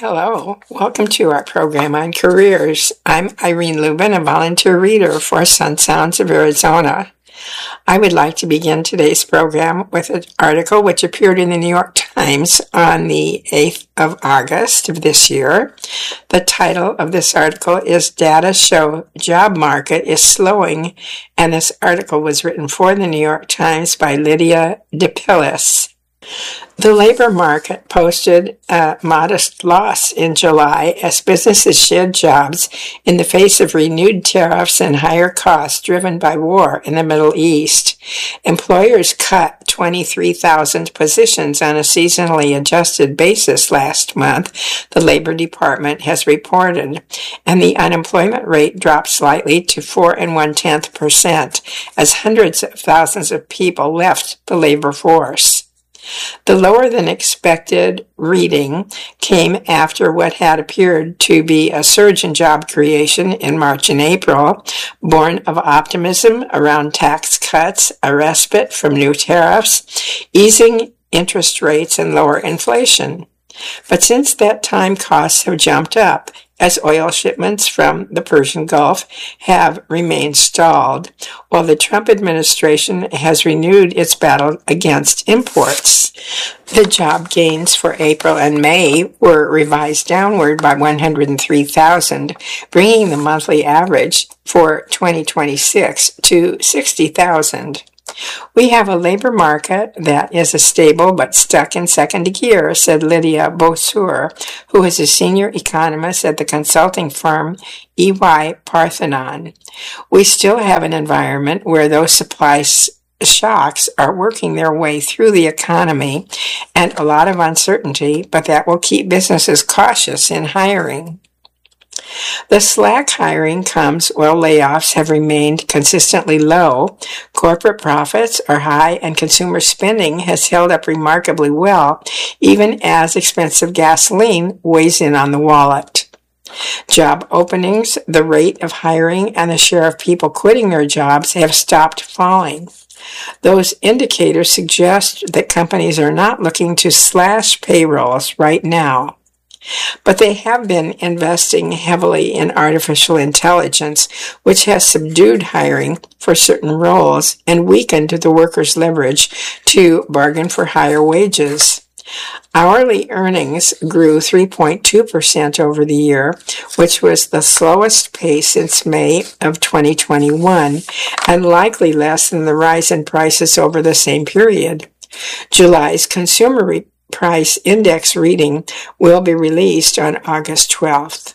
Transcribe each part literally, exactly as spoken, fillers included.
Hello, welcome to our program on careers. I'm Irene Lubin, a volunteer reader for Sun Sounds of Arizona. I would like to begin today's program with an article which appeared in the New York Times on the eighth of August of this year. The title of this article is Data Show Job Market is Slowing, and this article was written for the New York Times by Lydia DePillis. The labor market posted a modest loss in July as businesses shed jobs in the face of renewed tariffs and higher costs driven by war in the Middle East. Employers cut twenty-three thousand positions on a seasonally adjusted basis last month, the Labor Department has reported, and the unemployment rate dropped slightly to four and one-tenth percent as hundreds of thousands of people left the labor force. The lower-than-expected reading came after what had appeared to be a surge in job creation in March and April, born of optimism around tax cuts, a respite from new tariffs, easing interest rates, and lower inflation. But since that time, costs have jumped up as oil shipments from the Persian Gulf have remained stalled, while the Trump administration has renewed its battle against imports. The job gains for April and May were revised downward by one hundred three thousand, bringing the monthly average for twenty twenty-six to sixty thousand. We have a labor market that is stable but stuck in second gear, said Lydia Bosur, who is a senior economist at the consulting firm E Y Parthenon. We still have an environment where those supply shocks are working their way through the economy and a lot of uncertainty, but that will keep businesses cautious in hiring. The slack hiring comes while layoffs have remained consistently low, corporate profits are high, and consumer spending has held up remarkably well, even as expensive gasoline weighs in on the wallet. Job openings, the rate of hiring, and the share of people quitting their jobs have stopped falling. Those indicators suggest that companies are not looking to slash payrolls right now. But they have been investing heavily in artificial intelligence, which has subdued hiring for certain roles and weakened the workers' leverage to bargain for higher wages. Hourly earnings grew three point two percent over the year, which was the slowest pace since May of twenty twenty-one, and likely less than the rise in prices over the same period. July's consumer report Price Index reading will be released on August twelfth.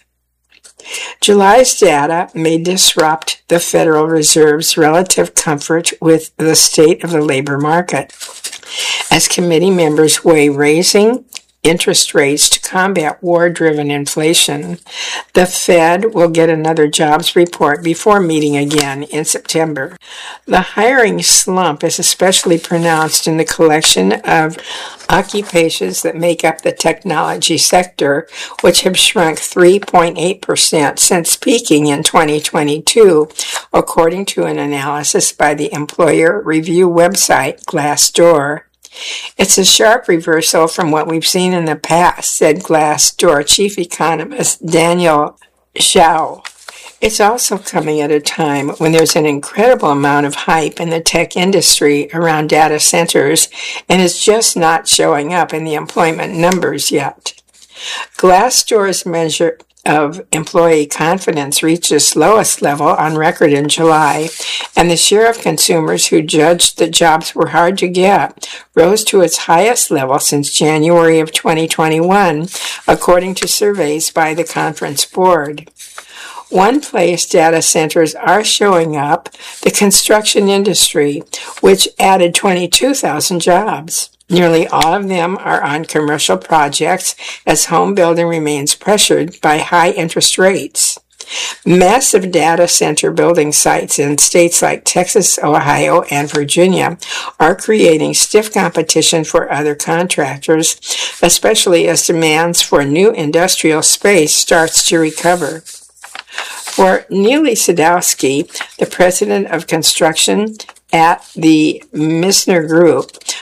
July's data may disrupt the Federal Reserve's relative comfort with the state of the labor market, as committee members weigh raising interest rates to combat war-driven inflation. The Fed will get another jobs report before meeting again in September. The hiring slump is especially pronounced in the collection of occupations that make up the technology sector, which have shrunk three point eight percent since peaking in twenty twenty-two, according to an analysis by the employer review website Glassdoor. It's a sharp reversal from what we've seen in the past, said Glassdoor chief economist Daniel Zhao. It's also coming at a time when there's an incredible amount of hype in the tech industry around data centers, and it's just not showing up in the employment numbers yet. Glassdoor's measure of employee confidence reached its lowest level on record in July, and the share of consumers who judged that jobs were hard to get rose to its highest level since January of twenty twenty-one, according to surveys by the Conference Board. One place data centers are showing up, the construction industry, which added twenty-two thousand jobs. Nearly all of them are on commercial projects as home building remains pressured by high interest rates. Massive data center building sites in states like Texas, Ohio, and Virginia are creating stiff competition for other contractors, especially as demands for new industrial space starts to recover. For Neely Sadowski, the president of construction at the Misner Group,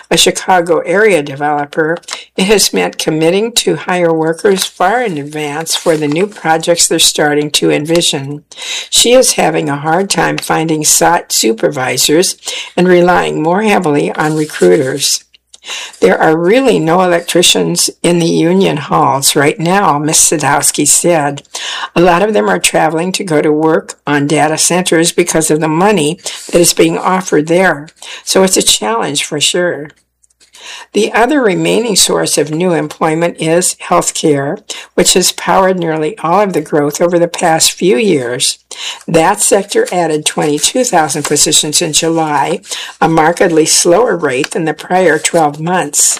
a Chicago area developer, it has meant committing to hire workers far in advance for the new projects they're starting to envision. She is having a hard time finding site supervisors and relying more heavily on recruiters. There are really no electricians in the union halls right now, Miz Sadowski said. A lot of them are traveling to go to work on data centers because of the money that is being offered there. So it's a challenge for sure. The other remaining source of new employment is healthcare, which has powered nearly all of the growth over the past few years. That sector added twenty-two thousand positions in July, a markedly slower rate than the prior twelve months.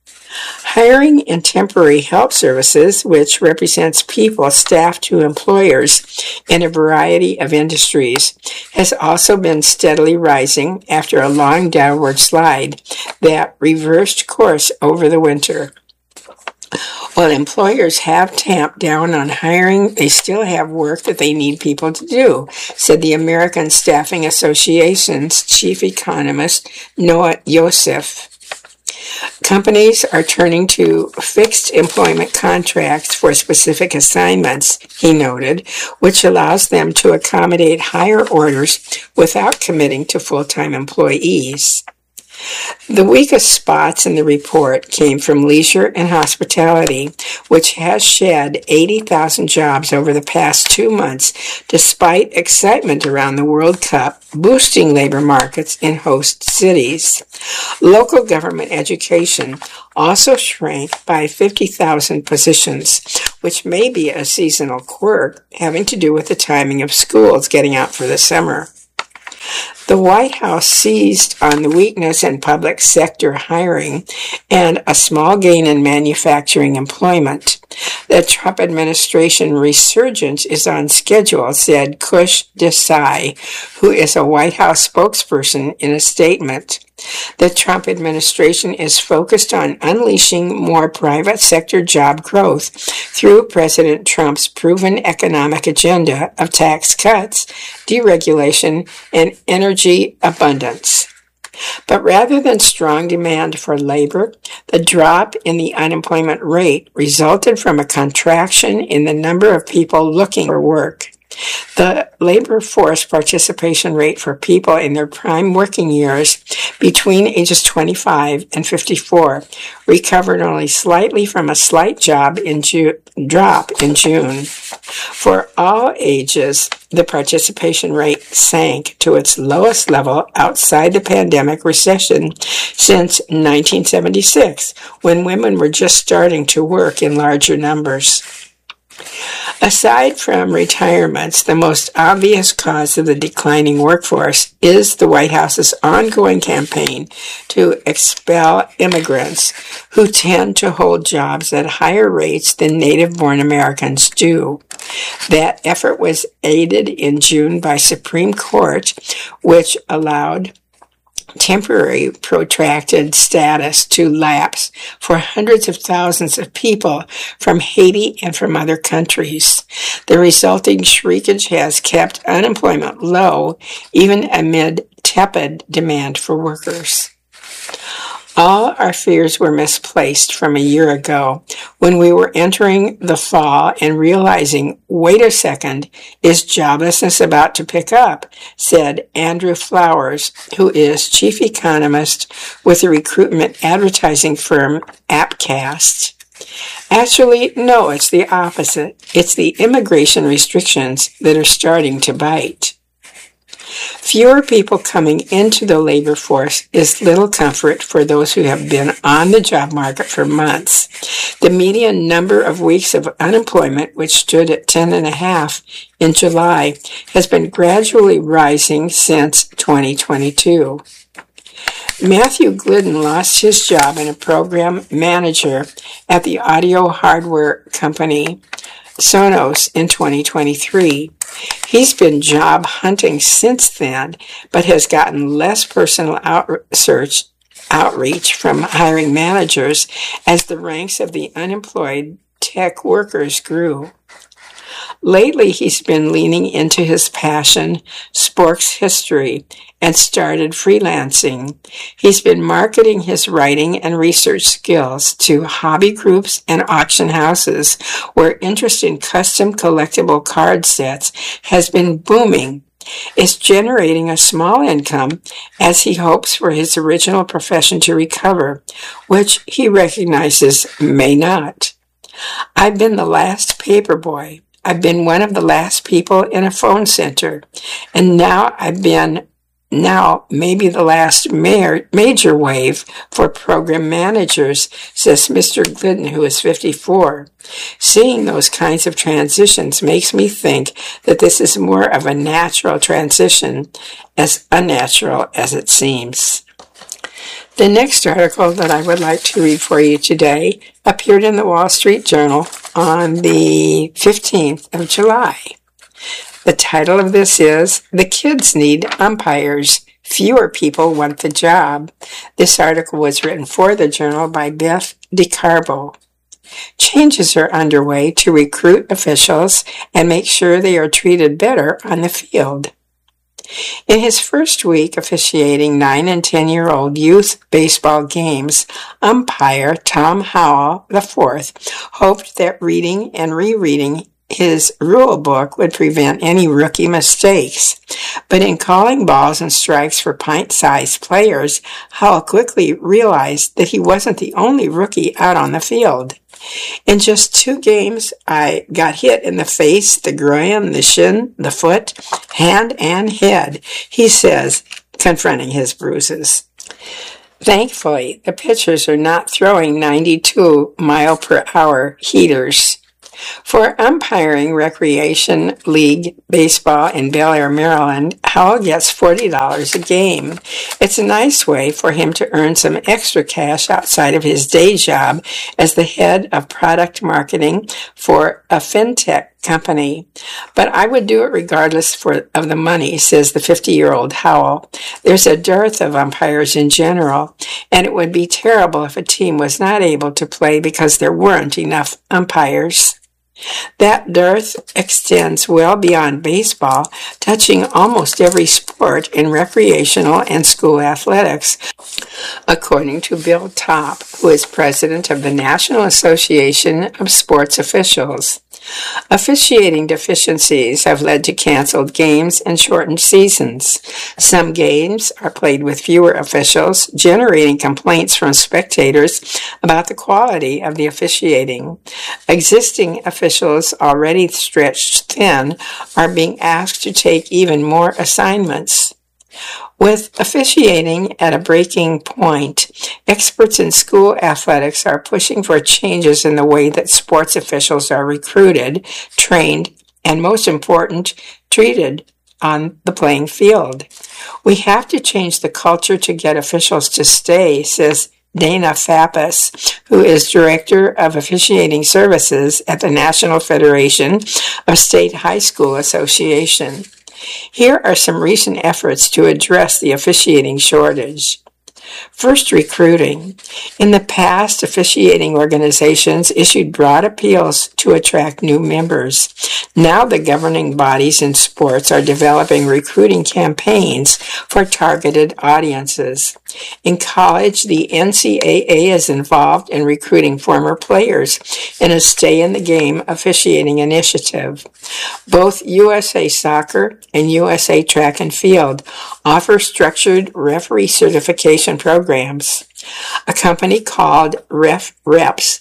Hiring in temporary help services, which represents people staffed to employers in a variety of industries, has also been steadily rising after a long downward slide that reversed course over the winter. While employers have tamped down on hiring, they still have work that they need people to do, said the American Staffing Association's chief economist, Noah Yosef. Companies are turning to fixed employment contracts for specific assignments, he noted, which allows them to accommodate higher orders without committing to full-time employees. The weakest spots in the report came from leisure and hospitality, which has shed eighty thousand jobs over the past two months, despite excitement around the World Cup boosting labor markets in host cities. Local government education also shrank by fifty thousand positions, which may be a seasonal quirk having to do with the timing of schools getting out for the summer. The White House seized on the weakness in public sector hiring and a small gain in manufacturing employment. The Trump administration resurgence is on schedule, said Kush Desai, who is a White House spokesperson, in a statement. The Trump administration is focused on unleashing more private sector job growth through President Trump's proven economic agenda of tax cuts, deregulation, and energy abundance. But rather than strong demand for labor, the drop in the unemployment rate resulted from a contraction in the number of people looking for work. The labor force participation rate for people in their prime working years between ages twenty-five and fifty-four recovered only slightly from a slight job in Ju- drop in June. For all ages, the participation rate sank to its lowest level outside the pandemic recession since nineteen seventy-six, when women were just starting to work in larger numbers. Aside from retirements, the most obvious cause of the declining workforce is the White House's ongoing campaign to expel immigrants who tend to hold jobs at higher rates than native-born Americans do. That effort was aided in June by Supreme Court, which allowed temporary protracted status to lapse for hundreds of thousands of people from Haiti and from other countries. The resulting shrinkage has kept unemployment low, even amid tepid demand for workers. All our fears were misplaced from a year ago when we were entering the fall and realizing, wait a second, is joblessness about to pick up, said Andrew Flowers, who is chief economist with the recruitment advertising firm Appcast. Actually, no, it's the opposite. It's the immigration restrictions that are starting to bite. Fewer people coming into the labor force is little comfort for those who have been on the job market for months. The median number of weeks of unemployment, which stood at ten and a half in July, has been gradually rising since twenty twenty-two. Matthew Glidden lost his job as a program manager at the audio hardware company Sonos in twenty twenty-three. He's been job hunting since then, but has gotten less personal outreach, outreach from hiring managers as the ranks of the unemployed tech workers grew. Lately, he's been leaning into his passion, sports history, and started freelancing. He's been marketing his writing and research skills to hobby groups and auction houses where interest in custom collectible card sets has been booming. It's generating a small income as he hopes for his original profession to recover, which he recognizes may not. I've been the last paper boy. I've been one of the last people in a phone center. And now I've been, now maybe the last major, major wave for program managers, says Mister Glidden, who is fifty-four. Seeing those kinds of transitions makes me think that this is more of a natural transition, as unnatural as it seems. The next article that I would like to read for you today appeared in the Wall Street Journal on the fifteenth of July. The title of this is, "The Kids Need Umpires. Fewer People Want the Job." This article was written for the Journal by Beth DeCarbo. Changes are underway to recruit officials and make sure they are treated better on the field. In his first week officiating nine and ten-year-old youth baseball games, umpire Tom Howell the fourth hoped that reading and rereading his rule book would prevent any rookie mistakes. But in calling balls and strikes for pint-sized players, Howell quickly realized that he wasn't the only rookie out on the field. "In just two games, I got hit in the face, the groin, the shin, the foot, hand, and head," he says, confronting his bruises. Thankfully, the pitchers are not throwing ninety-two mile per hour heaters. For umpiring Recreation League Baseball in Bel Air, Maryland, Howell gets forty dollars a game. It's a nice way for him to earn some extra cash outside of his day job as the head of product marketing for a fintech company. But I would do it regardless for, of the money, says the fifty-year-old Howell. There's a dearth of umpires in general, and it would be terrible if a team was not able to play because there weren't enough umpires. That dearth extends well beyond baseball, touching almost every sport in recreational and school athletics, according to Bill Topp, who is president of the National Association of Sports Officials. Officiating deficiencies have led to canceled games and shortened seasons. Some games are played with fewer officials, generating complaints from spectators about the quality of the officiating. Existing officials, already stretched thin, are being asked to take even more assignments. With officiating at a breaking point, experts in school athletics are pushing for changes in the way that sports officials are recruited, trained, and most important, treated on the playing field. "We have to change the culture to get officials to stay," says Dana Fappas, who is Director of Officiating Services at the National Federation of State High School Association. Here are some recent efforts to address the officiating shortage. First, recruiting. In the past, officiating organizations issued broad appeals to attract new members. Now the governing bodies in sports are developing recruiting campaigns for targeted audiences. In college, the N C double A is involved in recruiting former players in a stay-in-the-game officiating initiative. Both U S A Soccer and U S A Track and Field offer structured referee certification programs. A company called Ref Reps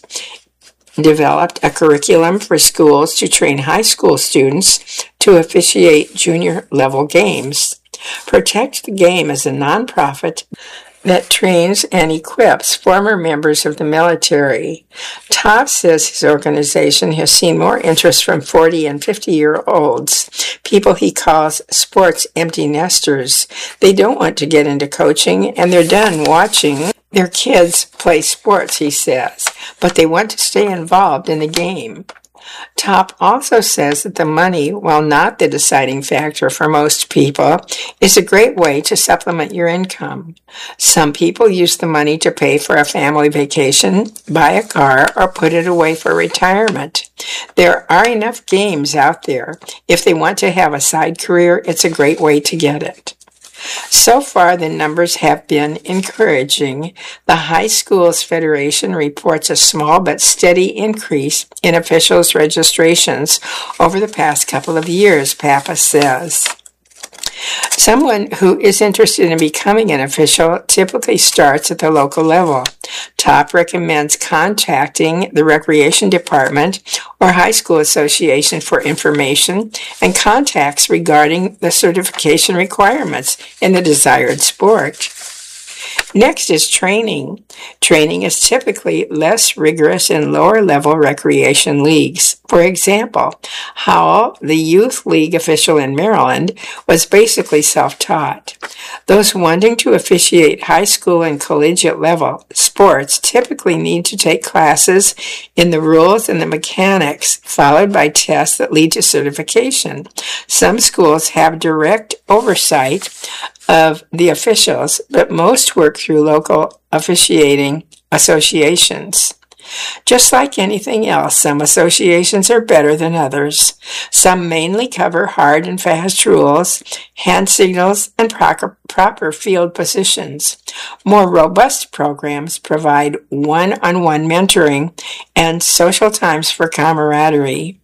developed a curriculum for schools to train high school students to officiate junior level games. Protect the Game is a nonprofit that trains and equips former members of the military. Todd says his organization has seen more interest from forty and fifty-year-olds, people he calls sports empty nesters. They don't want to get into coaching, and they're done watching their kids play sports, he says, but they want to stay involved in the game. Top also says that the money, while not the deciding factor for most people, is a great way to supplement your income. Some people use the money to pay for a family vacation, buy a car, or put it away for retirement. There are enough games out there. If they want to have a side career, it's a great way to get it. So far, the numbers have been encouraging. The High Schools Federation reports a small but steady increase in officials' registrations over the past couple of years, Pappas says. Someone who is interested in becoming an official typically starts at the local level. Top recommends contacting the Recreation Department or High School Association for information and contacts regarding the certification requirements in the desired sport. Next is training. Training is typically less rigorous in lower-level recreation leagues. For example, Howell, the youth league official in Maryland, was basically self-taught. Those wanting to officiate high school and collegiate level sports typically need to take classes in the rules and the mechanics, followed by tests that lead to certification. Some schools have direct oversight of the officials, but most work through local officiating associations. Just like anything else, some associations are better than others. Some mainly cover hard and fast rules, hand signals, and proper, proper field positions. More robust programs provide one-on-one mentoring and social times for camaraderie.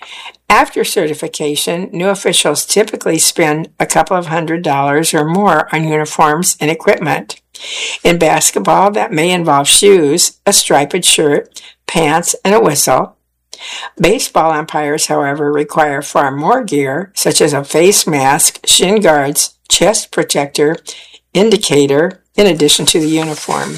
After certification, new officials typically spend a couple of hundred dollars or more on uniforms and equipment. In basketball, that may involve shoes, a striped shirt, pants, and a whistle. Baseball umpires, however, require far more gear, such as a face mask, shin guards, chest protector, indicator, in addition to the uniform.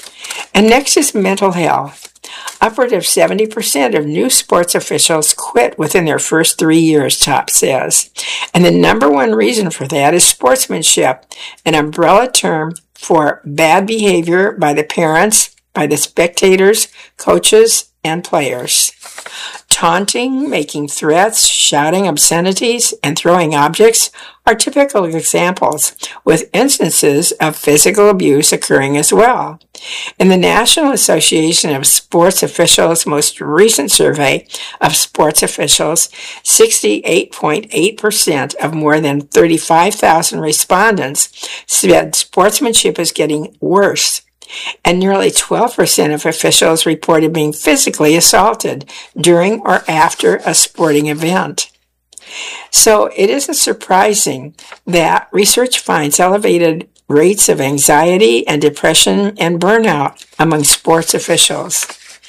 And next is mental health. Upward of seventy percent of new sports officials quit within their first three years, Top says. And the number one reason for that is sportsmanship, an umbrella term for bad behavior by the parents, by the spectators, coaches, and players. Taunting, making threats, shouting obscenities, and throwing objects are typical examples, with instances of physical abuse occurring as well. In the National Association of Sports Officials' most recent survey of sports officials, sixty-eight point eight percent of more than thirty-five thousand respondents said sportsmanship is getting worse. And nearly twelve percent of officials reported being physically assaulted during or after a sporting event. So it isn't surprising that research finds elevated rates of anxiety and depression and burnout among sports officials.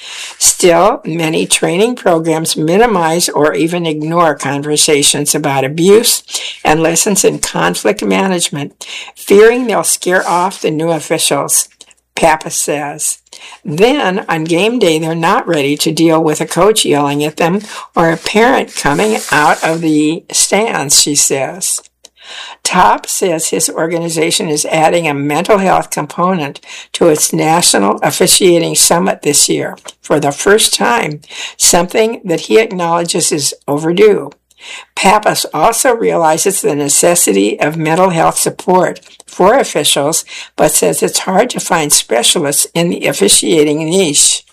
Still, many training programs minimize or even ignore conversations about abuse and lessons in conflict management, fearing they'll scare off the new officials. Pappas says. Then, on game day, they're not ready to deal with a coach yelling at them or a parent coming out of the stands, she says. Top says his organization is adding a mental health component to its National Officiating Summit this year for the first time, something that he acknowledges is overdue. Pappas also realizes the necessity of mental health support for officials, but says it's hard to find specialists in the officiating niche.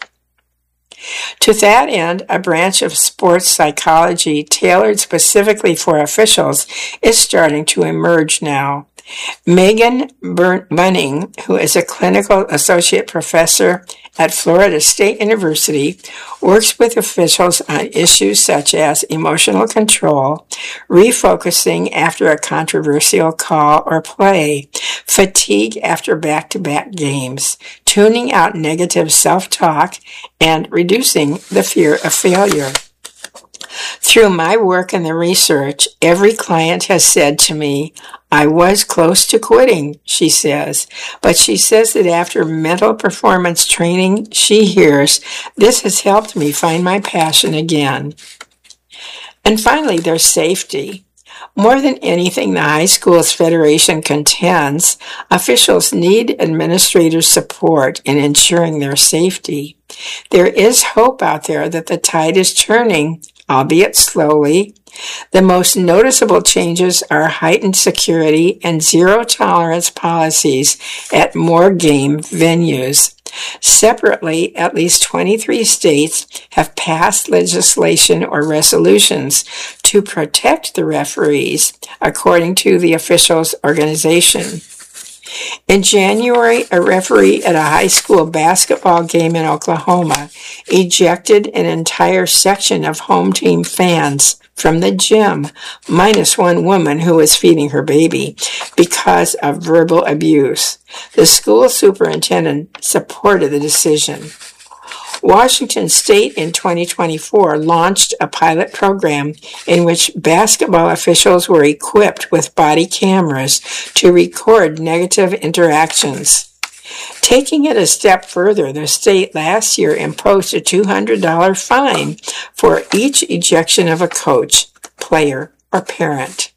To that end, a branch of sports psychology tailored specifically for officials is starting to emerge now. Megan Bunning, who is a clinical associate professor at Florida State University, works with officials on issues such as emotional control, refocusing after a controversial call or play, fatigue after back-to-back games, tuning out negative self-talk, and reducing the fear of failure. Through my work and the research, every client has said to me, I was close to quitting, she says, but she says that after mental performance training she hears, this has helped me find my passion again. And finally, there's safety. More than anything, the High Schools Federation contends officials need administrators' support in ensuring their safety. There is hope out there that the tide is turning, albeit slowly. The most noticeable changes are heightened security and zero-tolerance policies at more game venues. Separately, at least twenty-three states have passed legislation or resolutions to protect the referees, according to the officials' organization. In January, a referee at a high school basketball game in Oklahoma ejected an entire section of home team fans from the gym, minus one woman who was feeding her baby, because of verbal abuse. The school superintendent supported the decision. Washington State in twenty twenty-four launched a pilot program in which basketball officials were equipped with body cameras to record negative interactions. Taking it a step further, the state last year imposed a two hundred dollars fine for each ejection of a coach, player, or parent.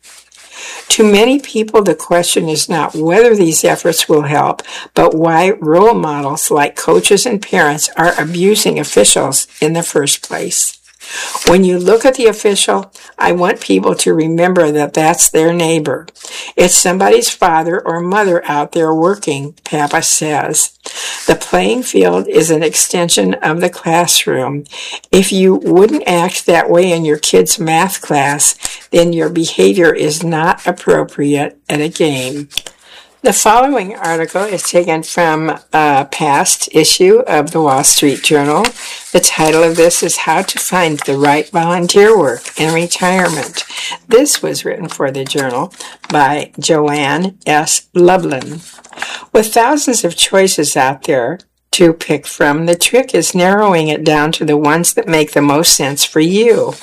To many people, the question is not whether these efforts will help, but why role models like coaches and parents are abusing officials in the first place. When you look at the official, I want people to remember that that's their neighbor. It's somebody's father or mother out there working, Papa says. The playing field is an extension of the classroom. If you wouldn't act that way in your kid's math class, then your behavior is not appropriate at a game. The following article is taken from a past issue of the Wall Street Journal. The title of this is How to Find the Right Volunteer Work in Retirement. This was written for the Journal by Joanne S. Lublin. With thousands of choices out there to pick from, the trick is narrowing it down to the ones that make the most sense for you.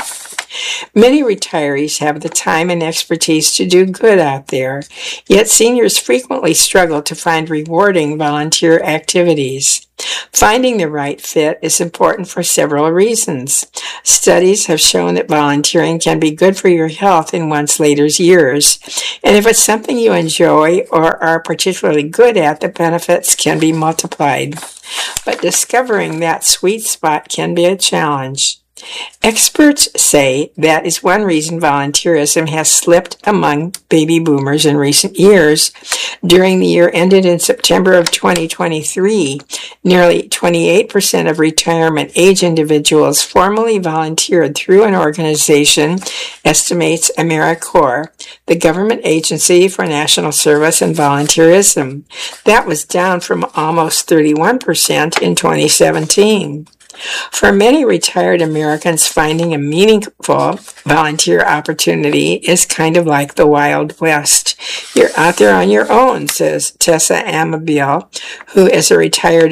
Many retirees have the time and expertise to do good out there, yet seniors frequently struggle to find rewarding volunteer activities. Finding the right fit is important for several reasons. Studies have shown that volunteering can be good for your health in one's later years, and if it's something you enjoy or are particularly good at, the benefits can be multiplied. But discovering that sweet spot can be a challenge. Experts say that is one reason volunteerism has slipped among baby boomers in recent years. During the year ended in September of twenty twenty-three, nearly twenty-eight percent of retirement age individuals formally volunteered through an organization, estimates AmeriCorps, the government agency for national service and volunteerism. That was down from almost thirty-one percent in twenty seventeen. For many retired Americans, finding a meaningful volunteer opportunity is kind of like the Wild West. You're out there on your own, says Tessa Amabile, who is a retired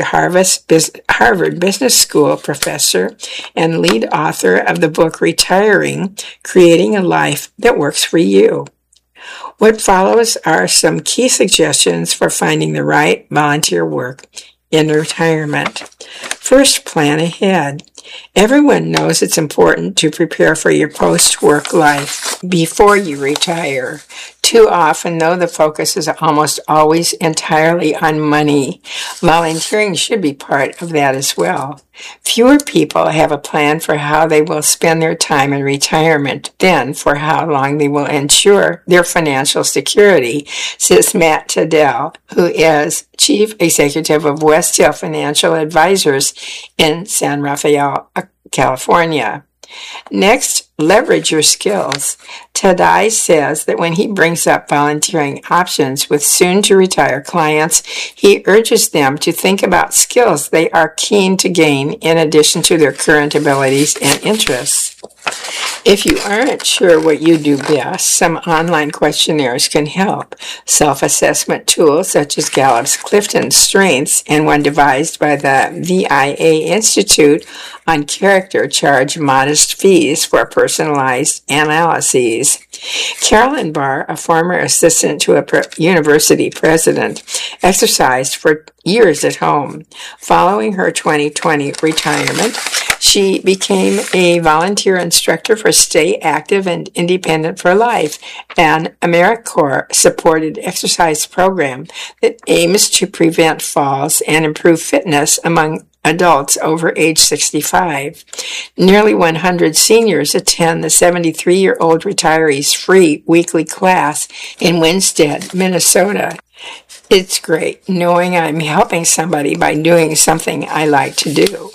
Harvard Business School professor and lead author of the book Retiring, Creating a Life That Works for You. What follows are some key suggestions for finding the right volunteer work in retirement. First, plan ahead. Everyone knows it's important to prepare for your post-work life before you retire. Too often, though, the focus is almost always entirely on money. Volunteering should be part of that as well. Fewer people have a plan for how they will spend their time in retirement than for how long they will ensure their financial security, says Matt Tedell, who is Chief Executive of Westhill Financial Advisors in San Rafael, California. Next, leverage your skills. Tadai says that when he brings up volunteering options with soon-to-retire clients, he urges them to think about skills they are keen to gain in addition to their current abilities and interests. If you aren't sure what you do best, some online questionnaires can help. Self-assessment tools such as Gallup's Clifton Strengths and one devised by the V I A Institute on Character charge modest fees for personalized analyses. Carolyn Barr, a former assistant to a pre- university president, exercised for years at home. Following her twenty twenty retirement, she became a volunteer instructor for Stay Active and Independent for Life, an AmeriCorps-supported exercise program that aims to prevent falls and improve fitness among adults over age sixty-five. Nearly one hundred seniors attend the seventy-three-year-old retirees free weekly class in Winstead, Minnesota. It's great knowing I'm helping somebody by doing something I like to do.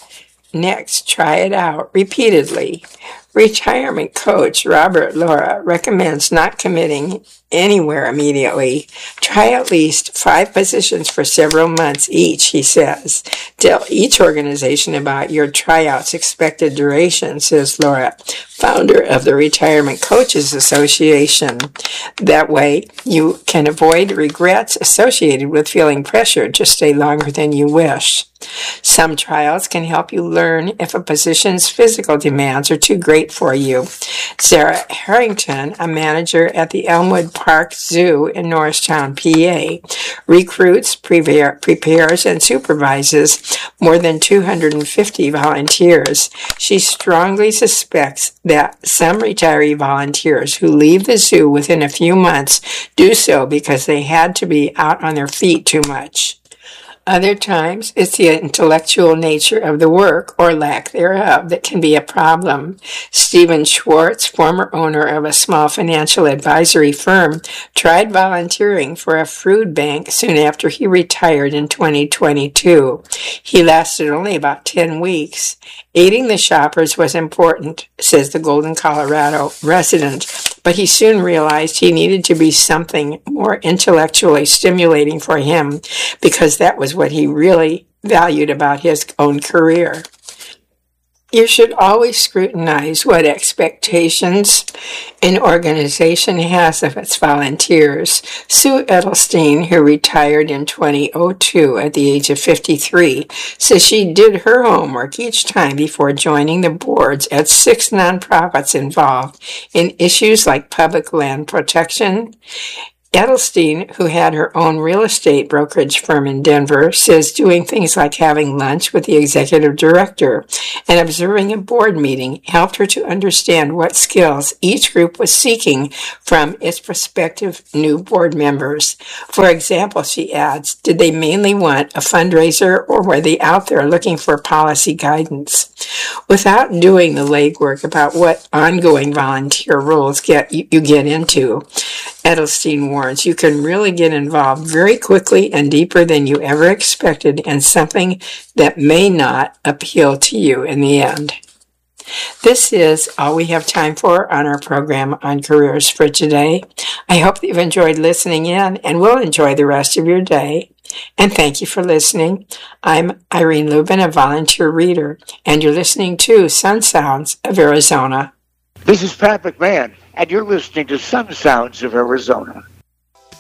Next, try it out repeatedly. Retirement coach Robert Laura recommends not committing anywhere immediately. Try at least five positions for several months each, he says. Tell each organization about your tryout's expected duration, says Laura, founder of the Retirement Coaches Association. That way, you can avoid regrets associated with feeling pressured to stay longer than you wish. Some trials can help you learn if a position's physical demands are too great for you. Sarah Harrington, a manager at the Elmwood Park Zoo in Norristown, P A, recruits, prepare, prepares, and supervises more than two hundred fifty volunteers. She strongly suspects that some retiree volunteers who leave the zoo within a few months do so because they had to be out on their feet too much. Other times, it's the intellectual nature of the work, or lack thereof, that can be a problem. Stephen Schwartz, former owner of a small financial advisory firm, tried volunteering for a food bank soon after he retired in twenty twenty-two. He lasted only about ten weeks. Aiding the shoppers was important, says the Golden, Colorado resident, but he soon realized he needed to be something more intellectually stimulating for him because that was what he really valued about his own career. You should always scrutinize what expectations an organization has of its volunteers. Sue Edelstein, who retired in twenty oh two at the age of fifty-three, says she did her homework each time before joining the boards at six nonprofits involved in issues like public land protection. Edelstein, who had her own real estate brokerage firm in Denver, says doing things like having lunch with the executive director and observing a board meeting helped her to understand what skills each group was seeking from its prospective new board members. For example, she adds, did they mainly want a fundraiser or were they out there looking for policy guidance? Without doing the legwork about what ongoing volunteer roles get you, you get into, Edelstein warns, you can really get involved very quickly and deeper than you ever expected in something that may not appeal to you in the end. This is all we have time for on our program on careers for today. I hope that you've enjoyed listening in and will enjoy the rest of your day. And thank you for listening. I'm Irene Lubin, a volunteer reader, and you're listening to Sun Sounds of Arizona. This is Pat McMahon, and you're listening to Sun Sounds of Arizona.